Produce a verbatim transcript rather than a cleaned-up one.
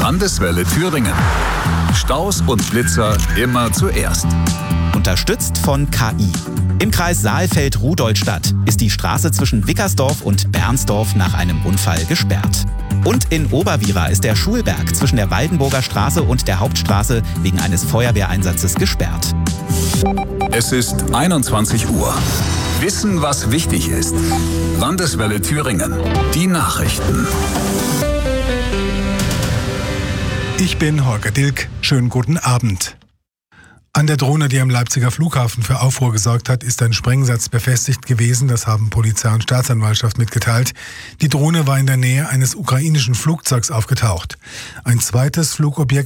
Landeswelle Thüringen. Staus und Blitzer immer zuerst. Unterstützt von K I. Im Kreis Saalfeld-Rudolstadt ist die Straße zwischen Wickersdorf und Bernsdorf nach einem Unfall gesperrt. Und in Oberwiera ist der Schulberg zwischen der Waldenburger Straße und der Hauptstraße wegen eines Feuerwehreinsatzes gesperrt. Es ist einundzwanzig Uhr. Wissen, was wichtig ist. Landeswelle Thüringen. Die Nachrichten. Ich bin Holger Dilk. Schönen guten Abend. An der Drohne, die am Leipziger Flughafen für Aufruhr gesorgt hat, ist ein Sprengsatz befestigt gewesen. Das haben Polizei und Staatsanwaltschaft mitgeteilt. Die Drohne war in der Nähe eines ukrainischen Flugzeugs aufgetaucht. Ein zweites Flugobjekt